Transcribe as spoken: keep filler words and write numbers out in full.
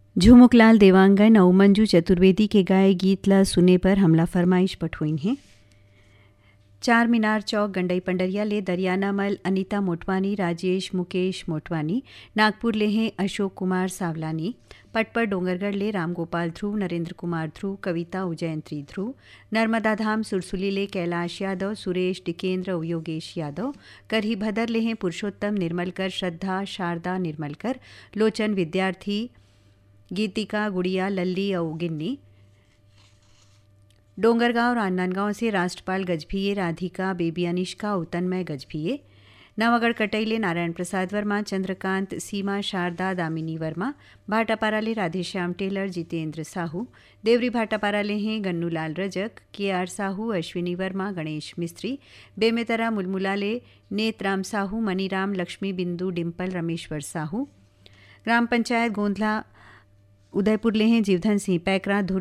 झुमुकलाल देवांगन और मंजू चतुर्वेदी के गाए गीत ला सुने पर हमला फरमाइश पठोइन है। चार मीनार चौक गंडई पंडरिया ले दरियाना मल अनीता मोटवानी, राजेश मुकेश मोटवानी, नागपुर ले हैं अशोक कुमार सावलानी, पटपर डोंगरगढ़ ले रामगोपाल ध्रुव, नरेंद्र कुमार ध्रुव, कविता उजयंत्री ध्रुव, नर्मदा धाम सुरसुली ले कैलाश यादव, सुरेश टिकेंद्र और योगेश यादव, करही भदर ले हैं पुरुषोत्तम निर्मलकर, श्रद्धा शारदा निर्मलकर, लोचन विद्यार्थी, गीतिका गुड़िया लल्ली और गिन्नी, डोंगरगांव और राजनांदगांव से राष्ट्रपाल गजभिये, राधिका बेबी अनिष्का और तन्मय गजभिये, नवागढ़ कटैले नारायण प्रसाद वर्मा, चंद्रकांत, सीमा शारदा दामिनी वर्मा, भाटापारा ले राधेश्याम टेलर, जितेंद्र साहू, देवरी भाटापारा ले हैं गन्नूलाल रजक, के आर साहू, अश्विनी वर्मा, गणेश मिस्त्री, बेमेतरा मुलमुला ले नेतराम साहू, मनीराम, लक्ष्मी बिंदु, डिम्पल, रमेश्वर साहू, ग्राम पंचायत गोंधला उदयपुर ले हैं जीवधन सिंह पैकरा,